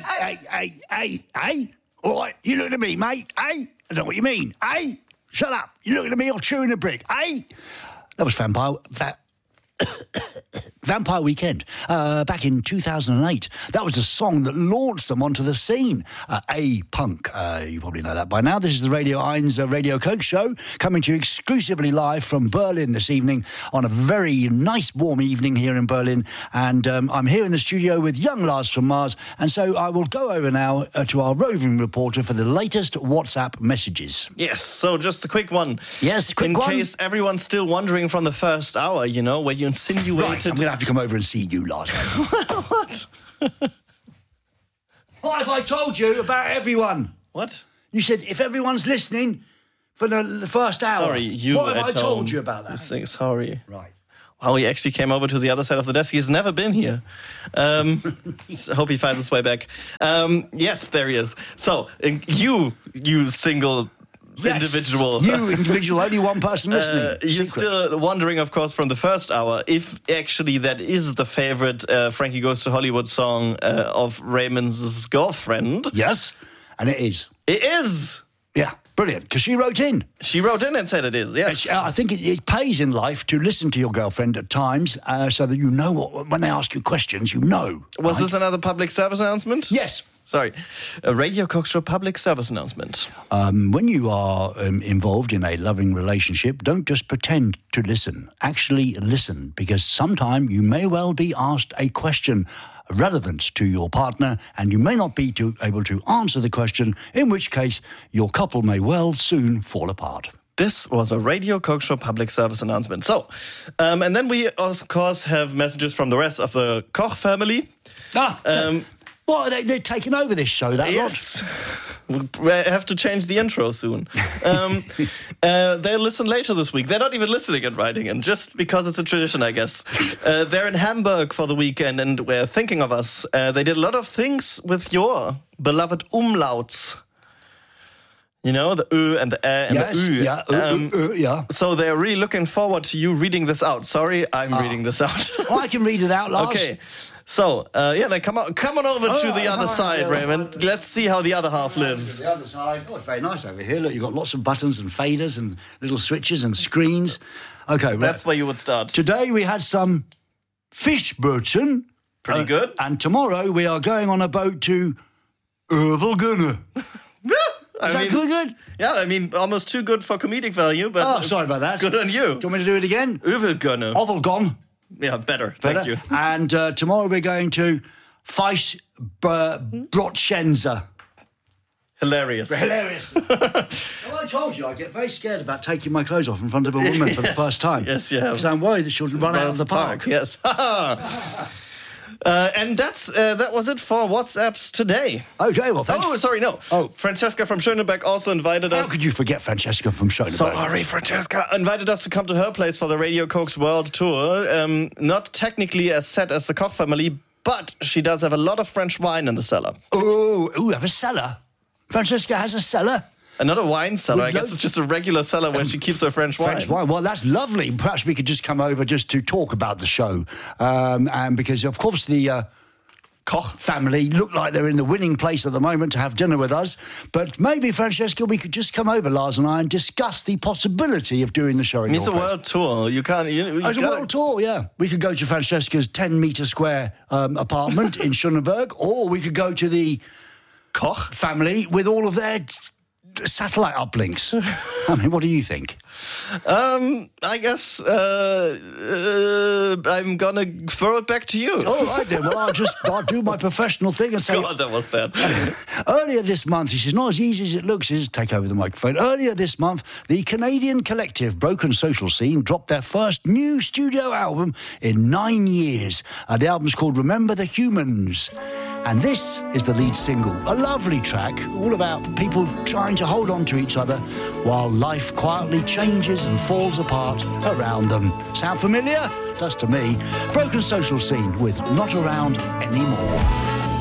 Hey. All right, you looking at me, mate? Hey? I don't know what you mean. Hey? Shut up. You looking at me or chewing a brick? Hey? That was Vampire Weekend, back in 2008. That was the song that launched them onto the scene. A-Punk, you probably know that by now. This is the Radio 1 Radio Coke show, coming to you exclusively live from Berlin this evening on a very nice warm evening here in Berlin. And I'm here in the studio with young Lars from Mars. And so I will go over now to our roving reporter for the latest WhatsApp messages. Yes, so just a quick one. Yes, quick one. In case everyone's still wondering from the first hour, you know, where you insinuated... Right, I'm going to have to come over and see you, Lars. What? What have I told you about everyone? What? You said if everyone's listening for the first hour. Sorry, you What have I at told home. you about that? You say sorry. Right. Wow, he actually came over to the other side of the desk. He's never been here. Hope he finds his way back. Yes, there he is. So, you single... Yes, individual. You individual, only one person listening. You're still wondering, of course, from the first hour, if actually that is the favorite Frankie Goes to Hollywood song of Raymond's girlfriend. Yes, and it is. It is! Yeah, brilliant, because she wrote in. She wrote in and said it is, yes. I think it pays in life to listen to your girlfriend at times so that you know when they ask you questions, you know. Was this another public service announcement? Yes. Sorry. A Radio Coke Show public service announcement. When you are involved in a loving relationship, don't just pretend to listen. Actually listen, because sometime you may well be asked a question relevant to your partner, and you may not be able to answer the question, in which case your couple may well soon fall apart. This was a Radio Coke Show public service announcement. So, and then we, of course, have messages from the rest of the Koch family. Well, they're taking over this show, that yes. We have to change the intro soon. They'll listen later this week. They're not even listening and writing in, just because it's a tradition, I guess. They're in Hamburg for the weekend and we're thinking of us. They did a lot of things with your beloved umlauts. You know, the Ö and the Ä and the Ü. Yeah. So they're really looking forward to you reading this out. Sorry, I'm reading this out. I can read it out, Lars. Okay. So, then come on over to the other side, Raymond. Let's see how the other half lives. The other side. Oh, it's very nice over here. Look, you've got lots of buttons and faders and little switches and screens. Okay, that's where you would start. Today we had some Fischbrötchen. Pretty good. And tomorrow we are going on a boat to Övelgunne. Is that good? Yeah, I mean, almost too good for comedic value, but... sorry about that. Good on you. Do you want me to do it again? Övelgunne. Övelgunne. Yeah, better. Thank you. And tomorrow we're going to Fischbrötchen. Hilarious. Well, I told you I get very scared about taking my clothes off in front of a woman for the first time. Yes, you have. Because I'm worried that she'll run out of the park. Yes. And that was it for WhatsApps today. Okay, well, thanks. Oh, sorry, no. Oh. Francesca from Schöneberg also invited us. How could you forget Francesca from Schöneberg? Sorry, Francesca invited us to come to her place for the Radio Coke's World Tour. Not technically as set as the Koch family, but she does have a lot of French wine in the cellar. Oh, you have a cellar? Francesca has a cellar? Another wine cellar. I guess it's just a regular cellar where she keeps her French wine. French wine. Well, that's lovely. Perhaps we could just come over just to talk about the show. And because, of course, the Koch family look like they're in the winning place at the moment to have dinner with us. But maybe, Francesca, we could just come over, Lars and I, and discuss the possibility of doing the show in It's a world tour. You can't... It's a world tour, yeah. We could go to Francesca's 10-metre square apartment in Schöneberg, or we could go to the Koch family with all of their satellite uplinks. I mean, what do you think? I guess I'm gonna throw it back to you. All right then. Well, I'll do my professional thing and say. God, that was bad. Earlier this month, this is not as easy as it looks. Just take over the microphone. Earlier this month, the Canadian collective Broken Social Scene dropped their first new studio album in 9 years. The album's called Remember the Humans. And this is the lead single, a lovely track, all about people trying to hold on to each other while life quietly changes and falls apart around them. Sound familiar? It does to me. Broken Social Scene with Not Around Anymore.